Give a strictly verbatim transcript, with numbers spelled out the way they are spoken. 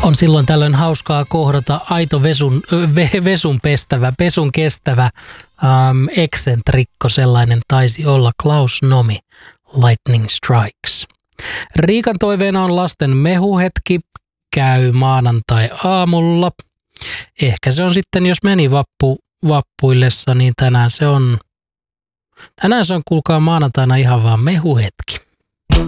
On silloin tällöin hauskaa kohdata aito vesun, ve, vesun pestävä, pesun kestävä ähm, eksentrikko, sellainen taisi olla Klaus Nomi, Lightning Strikes. Riikan toiveena on lasten mehuhetki, käy maanantai-aamulla. Ehkä se on sitten, jos meni vappu, vappuillessa, niin tänään se on, tänään se on kuulkaa maanantaina ihan vaan mehuhetki.